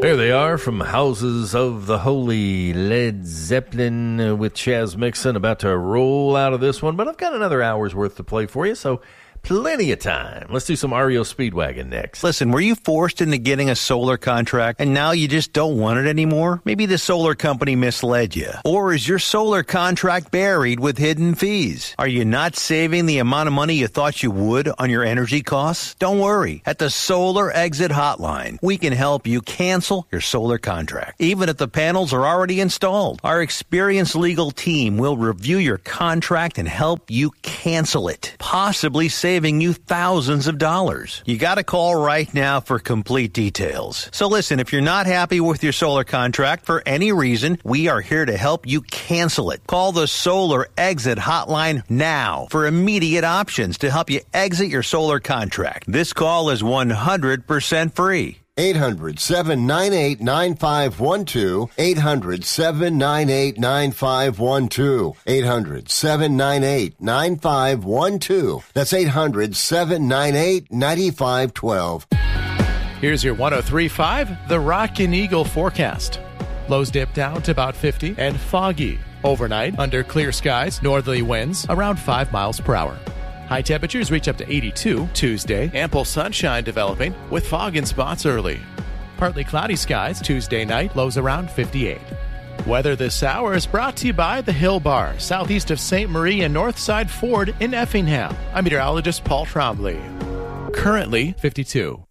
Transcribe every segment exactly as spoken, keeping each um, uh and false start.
There they are from Houses of the Holy, Led Zeppelin uh, with Chaz Mixon, about to roll out of this one. But I've got another hour's worth to play for you, so plenty of time. Let's do some R E O Speedwagon next. Listen, were you forced into getting a solar contract and now you just don't want it anymore? Maybe the solar company misled you. Or is your solar contract buried with hidden fees? Are you not saving the amount of money you thought you would on your energy costs? Don't worry. At the Solar Exit Hotline, we can help you cancel your solar contract, even if the panels are already installed. Our experienced legal team will review your contract and help you cancel it, possibly save saving you thousands of dollars. You got to call right now for complete details. So listen, if you're not happy with your solar contract for any reason, we are here to help you cancel it. Call the Solar Exit Hotline now for immediate options to help you exit your solar contract. This call is one hundred percent free. eight hundred, seven nine eight, nine five one two. eight hundred, seven nine eight, nine five one two. eight hundred, seven nine eight, nine five one two. That's eight hundred, seven nine eight, nine five one two. Here's your one oh three point five, the Rockin' Eagle forecast. Lows dip down to about fifty and foggy. Overnight, under clear skies, northerly winds around five miles per hour. High temperatures reach up to eighty-two Tuesday. Ample sunshine developing with fog in spots early. Partly cloudy skies Tuesday night, lows around fifty-eight. Weather this hour is brought to you by the Hill Bar, southeast of Saint Marie and Northside Ford in Effingham. I'm meteorologist Paul Trombley. Currently fifty-two.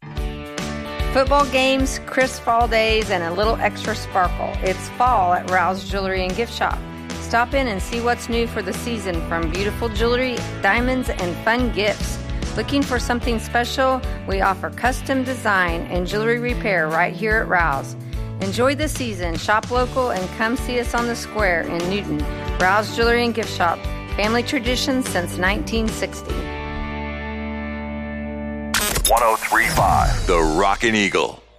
Football games, crisp fall days, and a little extra sparkle. It's fall at Rouse Jewelry and Gift Shop. Stop in and see what's new for the season, from beautiful jewelry, diamonds, and fun gifts. Looking for something special? We offer custom design and jewelry repair right here at Rouse. Enjoy the season, shop local, and come see us on the square in Newton. Rouse Jewelry and Gift Shop, family tradition since nineteen sixty. one oh three point five, the Rockin' Eagle.